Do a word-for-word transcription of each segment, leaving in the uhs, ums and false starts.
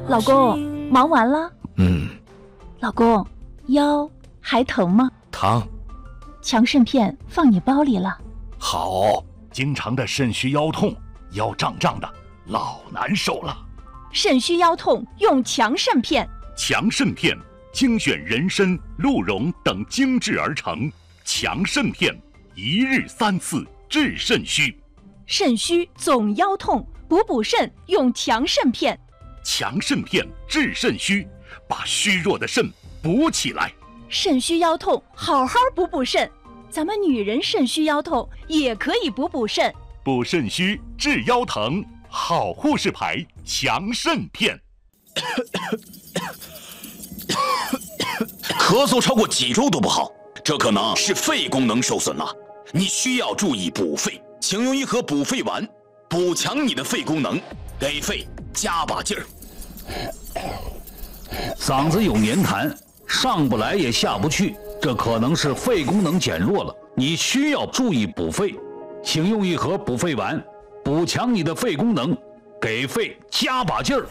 老公，忙完了？ 嗯。 老公，腰还疼吗？ 疼。 强肾片放你包里了。 好，经常的肾虚腰痛，腰胀胀的，老难受了。 肾虚腰痛用强肾片。 强肾片精选人参、鹿茸等精制而成，强肾片一日三次治肾虚。 肾虚总腰痛，补补肾用强肾片。 强肾片治肾虚，把虚弱的肾补起来。 肾虚腰痛，好好补补肾。咱们女人肾虚腰痛也可以补补肾。 补肾虚治腰疼，好护士牌强肾片。 咳嗽超过几周都不好，这可能是肺功能受损了。你需要注意补肺，请用一盒补肺丸，补强你的肺功能，给肺加把劲儿。 嗓子有黏痰，上不来也下不去，这可能是肺功能减弱了。你需要注意补肺，请用一盒补肺丸，补强你的肺功能，给肺加把劲儿。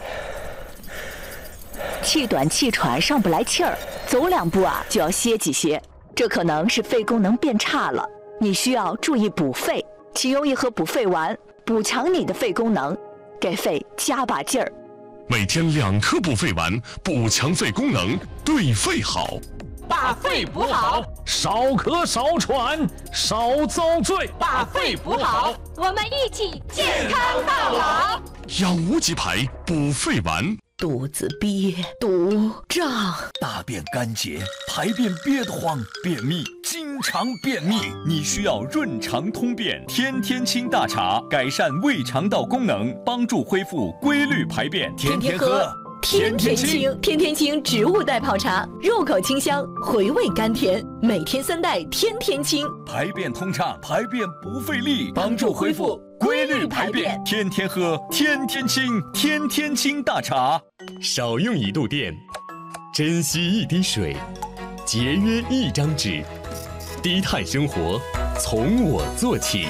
气短气喘上不来气儿，走两步啊就要歇几歇，这可能是肺功能变差了。你需要注意补肺，请用一盒补肺丸，补强你的肺功能，给肺加把劲儿。 每天两颗补肺丸，补强肺功能，对肺好。 把肺补好， 少咳少喘少遭罪。 把肺补好， 我们一起健康到老。 养无极牌补肺丸。 肚子憋、肚胀、 大便干结、排便憋得慌、便秘、经常便秘，你需要润肠通便天天清大茶，改善胃肠道功能，帮助恢复规律排便。 天天喝天天清，天天清植物代泡茶，入口清香，回味甘甜，每天三袋天天清， 排便通畅，排便不费力，帮助恢复规律排便。天天喝天天清，天天清大茶。 少用一度电，珍惜一滴水，节约一张纸，低碳生活从我做起。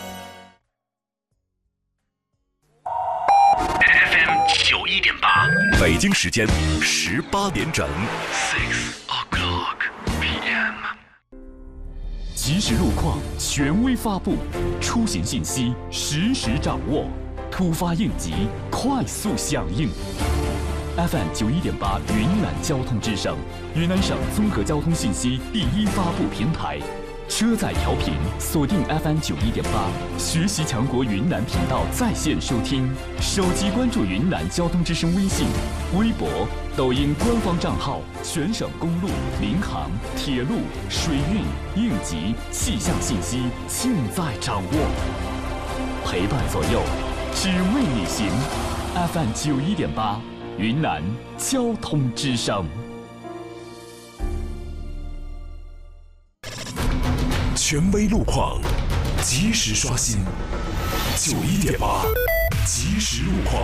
F M 九一点八，北京时间十八点整。Six o'clock P M。 即时路况权威发布，出行信息实时掌握，突发应急快速响应。F M 九一点八云南交通之声，云南省综合交通信息第一发布平台。车载调频锁定 F M 九一点八，学习强国云南频道在线收听。手机关注云南交通之声微信、微博、抖音官方账号，全省公路、民航、铁路、水运、应急、气象信息尽在掌握。陪伴左右，只为你行。F M 九一点八，云南交通之声。 权威路况，及时刷新。九一点八，及时路况。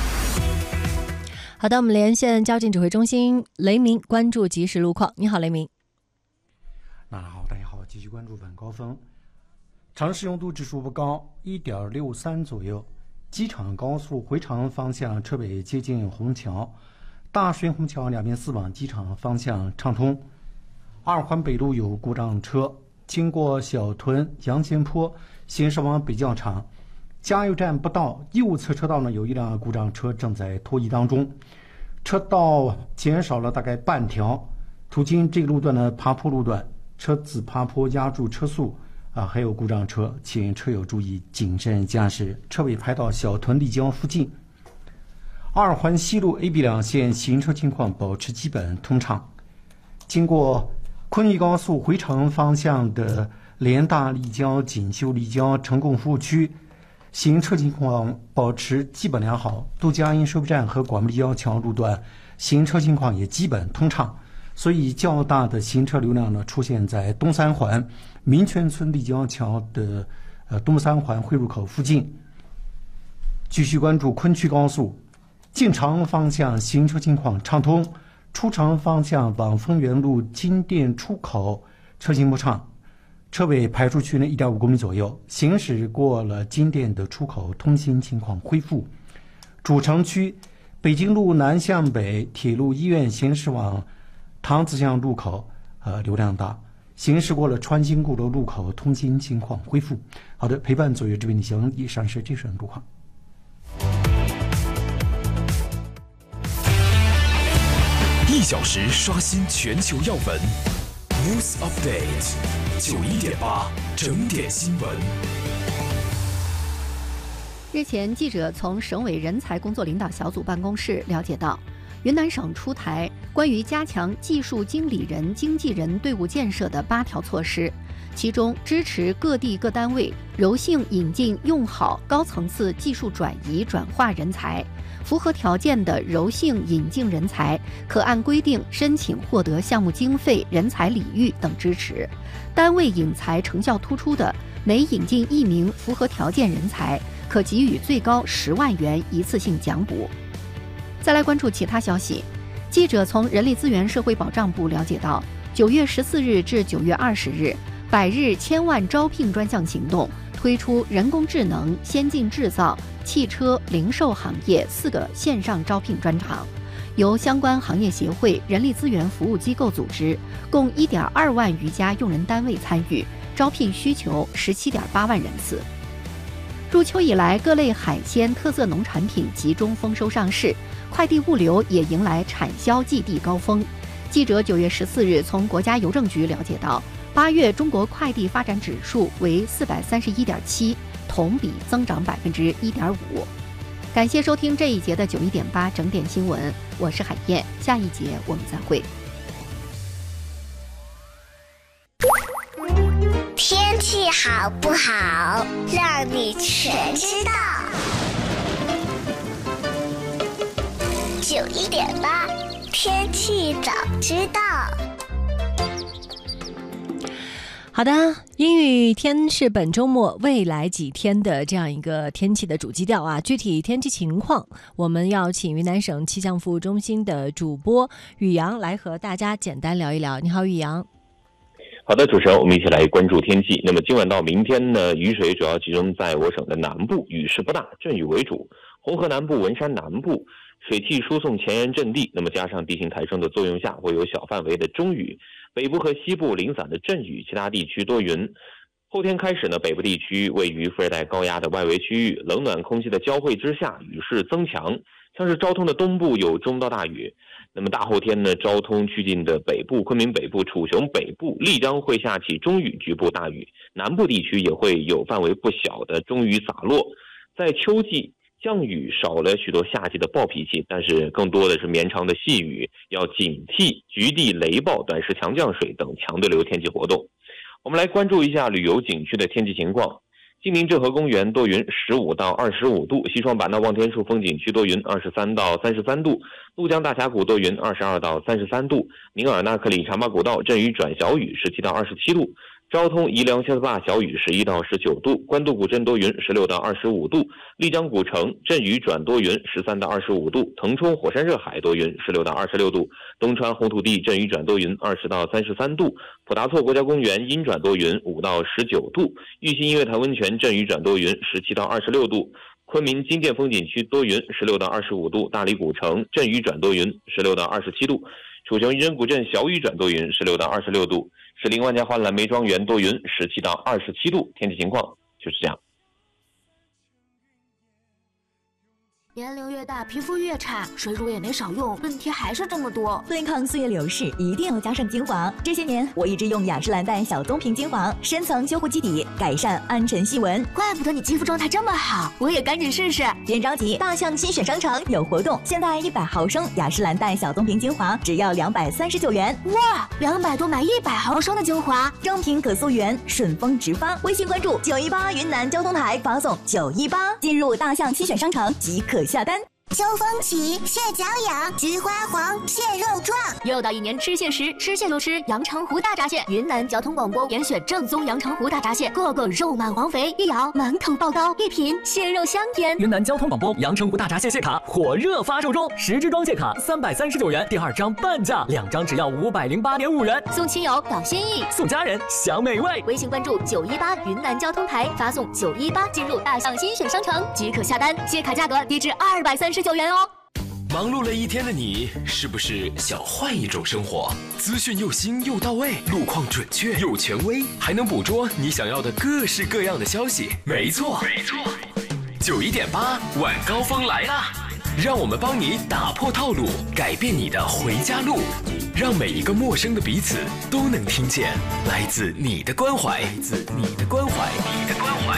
好的，我们连线交警指挥中心雷鸣，关注及时路况。你好，雷鸣。 那好，大家好，继续关注晚高峰。长时用度指数不高，一点六三左右。机场高速回长方向车北接近虹桥，大顺虹桥两边四往机场方向畅通。二环北路有故障车。经过小屯杨仙坡，行驶往北教场，加油站不到，右侧车道呢有一辆故障车正在脱移当中，车道减少了大概半条。途经这个路段的爬坡路段，车子爬坡压住车速啊，还有故障车，请车友注意谨慎驾驶。车尾排到小屯立交附近。二环西路 A、B 两线行车情况保持基本通畅。经过昆玉高速回程方向的联大立交、锦绣立交、成贡服务区，行车情况保持基本良好。杜家营收费站和广木立交桥路段行车情况也基本通畅，所以较大的行车流量呢出现在东三环民权村立交桥的呃东三环汇入口附近。继续关注昆区高速进城方向行车情况畅通。出城方向往丰原路金店出口车行不畅，车尾排出去呢 一点五公里左右，行驶过了金店的出口，通行情况恢复。主城区北京路南向北铁路医院行驶往塘子巷路口呃流量大，行驶过了川新鼓楼路口，通行情况恢复。好的，陪伴左右这边的行，以上是这省路况。 一小时刷新全球要闻 ，News Update， 九一点八整点新闻。 日前，记者从省委人才工作领导小组办公室了解到，云南省出台关于加强技术经理人、经纪人队伍建设的八条措施，其中支持各地各单位柔性引进用好高层次技术转移转化人才，符合条件的柔性引进人才可按规定申请获得项目经费、人才礼遇等支持。单位引才成效突出的，每引进一名符合条件人才，可给予最高十万元一次性奖补。再来关注其他消息，记者从人力资源社会保障部了解到，九月十四日至九月二十日，百日千万招聘专项行动推出人工智能、先进制造、汽车、零售行业四个线上招聘专场，由相关行业协会、人力资源服务机构组织，共一点二万余家用人单位参与，招聘需求十七点八万人次。入秋以来，各类海鲜、特色农产品集中丰收上市，快递物流也迎来产销季地高峰。记者九月十四日从国家邮政局了解到，八月中国快递发展指数为四百三十一点七，同比增长百分之一点五。感谢收听这一节的九一点八整点新闻，我是海燕，下一节我们再会。 天气好不好，让你全知道。九一点八，天气早知道。 好的，阴雨天是本周末未来几天的这样一个天气的主基调啊。具体天气情况，我们要请云南省气象服务中心的主播宇阳来和大家简单聊一聊。你好，宇阳。 好的，主持人，我们一起来关注天气。那么今晚到明天呢，雨水主要集中在我省的南部，雨势不大，阵雨为主。红河南部、文山南部水汽输送前沿阵地，那么加上地形抬升的作用下，会有小范围的中雨。北部和西部零散的阵雨，其他地区多云。后天开始呢，北部地区位于副热带高压的外围区域，冷暖空气的交汇之下，雨势增强。像是昭通的东部有中到大雨。那么大后天呢，昭通趋近的北部、昆明北部、楚雄北部、丽江会下起中雨，局部大雨。南部地区也会有范围不小的中雨洒落。在秋季，降雨少了许多夏季的暴脾气，但是更多的是绵长的细雨，要警惕局地雷暴、短时强降水等强对流天气活动。我们来关注一下旅游景区的天气情况。金陵浙河公园多云，十五到二十五度；西双版纳望天树风景区多云，二十三到三十三度；怒江大峡谷多云，二十二到三十三度；宁尔纳克里茶马古道阵雨转小雨，十七到二十七度；昭通宜良蝎子坝小雨，十一到十九度；官渡古镇多云，十六到二十五度；丽江古城阵雨转多云，十三到二十五度；腾冲火山热海多云，十六到二十六度；东川红土地阵雨转多云，二十到三十三度；普达措国家公园阴转多云，五到十九度；玉溪音乐潭温泉阵雨转多云，十七到二十六度；昆明金涧风景区多云，十六到二十五度；大理古城阵雨转多云，十六到二十七度；楚雄渔人古镇小雨转多云，十六到二十六度；石林万家花蓝莓庄园多云，十七到二十七度。天气情况就是这样。 年龄越大，皮肤越差，水乳也没少用，问题还是这么多。 对抗岁月流逝，一定要加上精华。这些年，我一直用雅诗兰黛小棕瓶精华，深层修护基底，改善暗沉细纹。 怪不得你肌肤状态这么好，我也赶紧试试。 别着急，大象新选商城有活动，现在一百毫升雅诗兰黛小棕瓶精华只要两百三十九元。 哇，两百多买一百毫升的精华， 正品可溯源，顺丰直发。微信关注九一八云南交通台，发送九一八，进入大象新选商城即可下单。 秋风起，蟹脚痒，菊花黄，蟹肉壮。 又到一年吃蟹时，吃蟹就吃阳澄湖大闸蟹。云南交通广播严选正宗阳澄湖大闸蟹，个个肉满黄肥，一咬满口爆膏，一品蟹肉香甜。 云南交通广播阳澄湖大闸蟹蟹卡火热发售中，十支装蟹卡三百三十九元，第二张半价，两张只要五百零八点五元。 送亲友表心意， 送家人享美味。 微信关注九一八云南交通台，发送九一八进入大象新选商城即可下单，蟹卡价格低至二百三十九元哦。 忙碌了一天的你，是不是想换一种生活？资讯又新又到位，路况准确又权威，还能捕捉你想要的各式各样的消息。没错，没错，九一点八晚高峰来啦！让我们帮你打破套路，改变你的回家路，让每一个陌生的彼此都能听见来自你的关怀，来自你的关怀，你的关怀。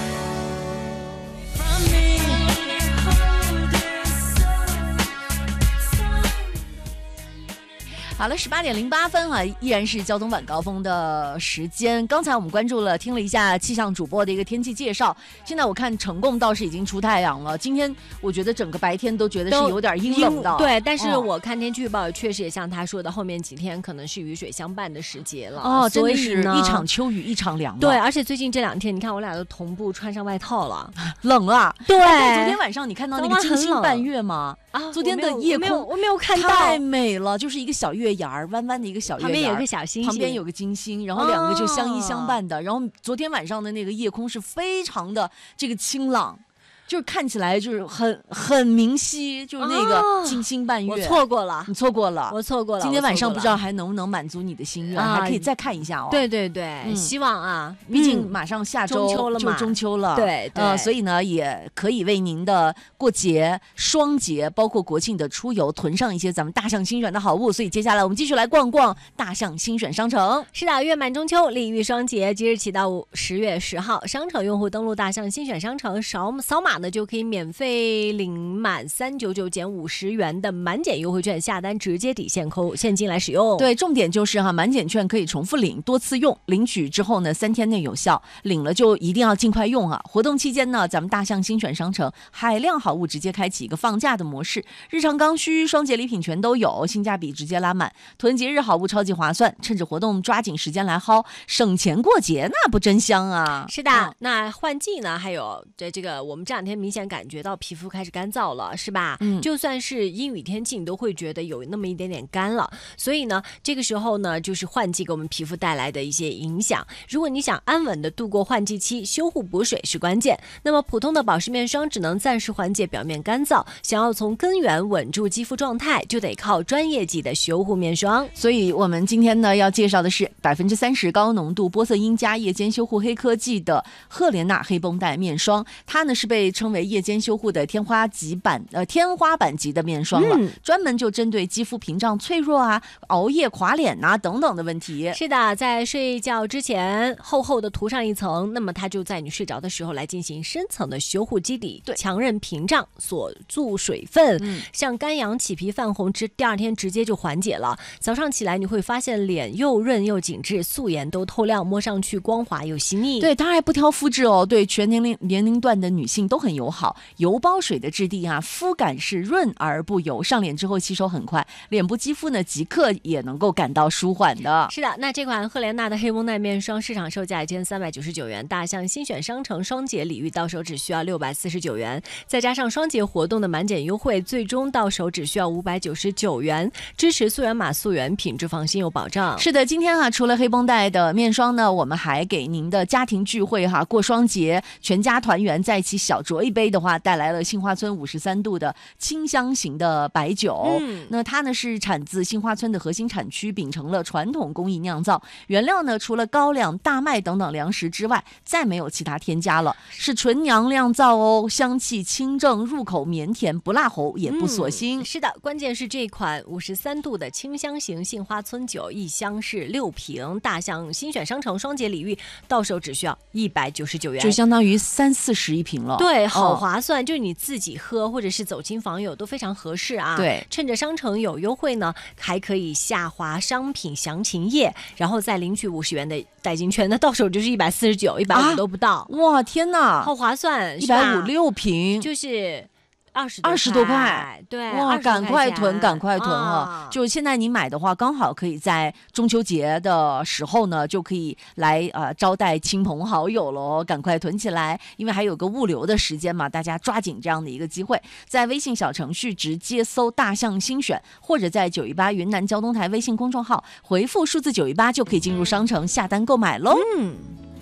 好了，十八点零八分啊，依然是交通晚高峰的时间。刚才我们关注了，听了一下气象主播的一个天气介绍。现在我看成功倒是已经出太阳了。今天我觉得整个白天都觉得是有点阴冷的。 对，但是我看天气预报确实也像他说的，后面几天可能是雨水相伴的时节了。 哦，真的是一场秋雨一场凉。 对，而且最近这两天，你看我俩都同步穿上外套了， 冷啊。 对， 昨天晚上你看到那个金星半月吗？ 啊， 昨天的夜空我没有看到， 太美了，就是一个小月牙儿，弯弯的一个小月牙， 旁边有个小星星， 旁边有个金星，然后两个就相依相伴的。哦、然后昨天晚上的那个夜空是非常的这个清朗。就是看起来就是很很明晰，就是那个金星半月。 我错过了， 你错过了， 我错过了。 今天晚上不知道还能不能满足你的心愿，啊、还可以再看一下哦。 对对对，嗯、希望啊， 毕竟马上下周中秋了嘛， 就中秋了。 对对、 呃，所以呢，也可以为您的过节、双节，包括国庆的出游，囤上一些咱们大象新选的好物。所以接下来我们继续来逛逛大象新选商城。 是的，月满中秋，礼遇双节，即日起到十月十号，商城用户登录大象新选商城，扫扫码呢就可以免费领满三九九减五十元的满减优惠券，下单直接抵现扣现金来使用。 对，重点就是哈，满减券可以重复领，多次用，领取之后呢，三天内有效，领了就一定要尽快用啊！活动期间呢，咱们大象新选商城海量好物直接开启一个放假的模式，日常刚需、双节礼品全都有，性价比直接拉满，囤节日好物超级划算，趁着活动抓紧时间来薅，省钱过节那不真香啊！ 是的，嗯、那换季呢，还有这这个我们这两天明显感觉到皮肤开始干燥了，是吧？嗯，就算是阴雨天气，你都会觉得有那么一点点干了。所以呢，这个时候呢，就是换季给我们皮肤带来的一些影响。如果你想安稳的度过换季期，修护补水是关键。那么普通的保湿面霜只能暂时缓解表面干燥，想要从根源稳住肌肤状态，就得靠专业级的修护面霜。 所以我们今天呢要介绍的是百分之三十高浓度玻色因加夜间修护黑科技的赫莲娜黑绷带面霜，它呢是被称为夜间修护的天花级版呃天花板级的面霜了，嗯、专门就针对肌肤屏障脆弱啊、熬夜垮脸呐、啊、等等的问题。 是的，在睡觉之前厚厚的涂上一层，那么它就在你睡着的时候来进行深层的修护基底，对，强韧屏障，锁住水分，嗯、像干痒、起皮、泛红，之第二天直接就缓解了。早上起来你会发现脸又润又紧致，素颜都透亮，摸上去光滑又细腻。 对，它还不挑肤质哦，对全年龄年龄段的女性都很友好。油包水的质地啊，肤感是润而不油，上脸之后吸收很快，脸部肌肤呢即刻也能够感到舒缓的。 是的，那这款赫莲娜的黑绷带面霜市场售价一千三百九十九元，大象新选商城双节礼遇到手只需要六百四十九元，再加上双节活动的满减优惠，最终到手只需要五百九十九元，支持溯源码溯源，品质放心有保障。 是的，今天哈、啊、除了黑绷带的面霜呢，我们还给您的家庭聚会哈、啊、过双节，全家团圆在一起小酌一杯的话，带来了杏花村五十三度的清香型的白酒。嗯，那它呢是产自杏花村的核心产区，秉承了传统工艺酿造，原料呢除了高粱、大麦等等粮食之外，再没有其他添加了，是纯娘酿造哦，香气清正，入口绵甜，不辣喉也不锁心。 嗯、是的，关键是这款五十三度的清香型杏花村酒，一箱是六瓶，大象新选商城双节礼遇到手只需要一百九十九元， 就相当于三四十一瓶了。 对，好划算，哦、就是你自己喝或者是走亲访友都非常合适啊。 对， 趁着商城有优惠呢，还可以下滑商品详情页，然后再领取五十元的代金券，那到手就是一百四十九，一百五都不到。 啊、哇，天哪， 好划算， 一百五六瓶， 就是二十二十多块， 对， 哇，赶快囤，赶快囤啊！就现在你买的话，刚好可以在中秋节的时候呢，就可以来呃招待亲朋好友喽，赶快囤起来，因为还有个物流的时间嘛，大家抓紧这样的一个机会，在微信小程序直接搜大象新选，或者在九一八云南交通台微信公众号回复数字九一八就可以进入商城下单购买喽。嗯。